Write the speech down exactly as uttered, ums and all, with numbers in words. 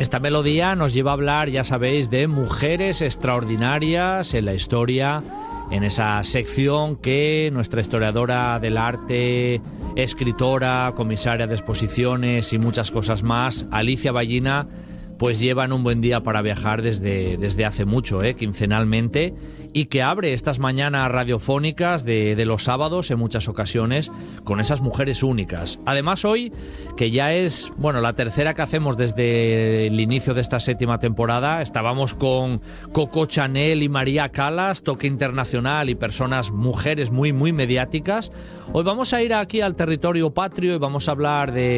Esta melodía nos lleva a hablar, ya sabéis, de mujeres extraordinarias en la historia, en esa sección que nuestra historiadora del arte, escritora, comisaria de exposiciones y muchas cosas más, Alicia Ballina, pues lleva en Un Buen Día para Viajar desde, desde hace mucho, ¿eh? quincenalmente, y que abre estas mañanas radiofónicas de, de los sábados en muchas ocasiones con esas mujeres únicas. Además hoy, que ya es, bueno, la tercera que hacemos desde el inicio de esta séptima temporada, estábamos con Coco Chanel y María Callas, toque internacional y personas, mujeres muy, muy mediáticas. Hoy vamos a ir aquí al territorio patrio y vamos a hablar de